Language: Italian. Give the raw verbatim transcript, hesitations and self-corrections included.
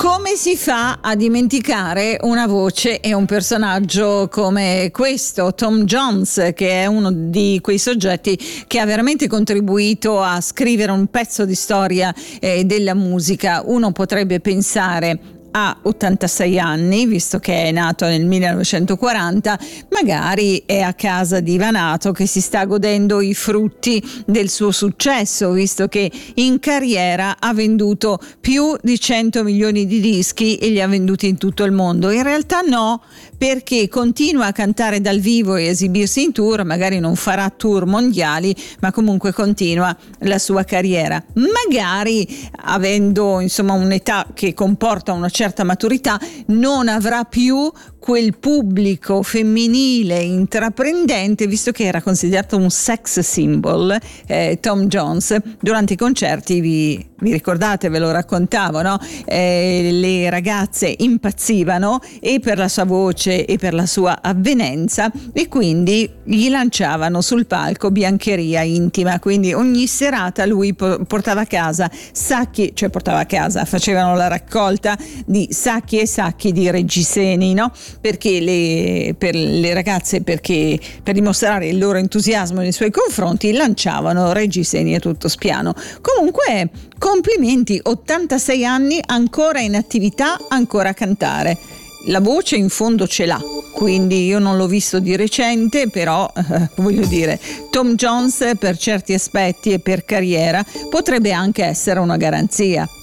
Come si fa a dimenticare una voce e un personaggio come questo, Tom Jones, che è uno di quei soggetti che ha veramente contribuito a scrivere un pezzo di storia eh, della musica. Uno potrebbe pensare: ha ottantasei anni, visto che è nato nel millenovecentoquaranta, magari è a casa divanato che si sta godendo i frutti del suo successo, visto che in carriera ha venduto più di cento milioni di dischi e li ha venduti in tutto il mondo. In realtà no, perché continua a cantare dal vivo e esibirsi in tour, magari non farà tour mondiali, ma comunque continua la sua carriera. Magari, avendo insomma un'età che comporta una certa maturità, non avrà più quel pubblico femminile intraprendente, visto che era considerato un sex symbol. eh, Tom Jones durante i concerti, vi, vi ricordate, ve lo raccontavo, no? Eh, le ragazze impazzivano e per la sua voce e per la sua avvenenza, e quindi gli lanciavano sul palco biancheria intima. Quindi ogni serata lui po- portava a casa sacchi, cioè portava a casa, facevano la raccolta di sacchi e sacchi di reggiseni, no? Perché le, per le ragazze, perché per dimostrare il loro entusiasmo nei suoi confronti, lanciavano reggiseni a tutto spiano. Comunque complimenti, ottantasei anni, ancora in attività, ancora a cantare. La voce in fondo ce l'ha, quindi io non l'ho visto di recente, però eh, voglio dire, Tom Jones per certi aspetti e per carriera potrebbe anche essere una garanzia.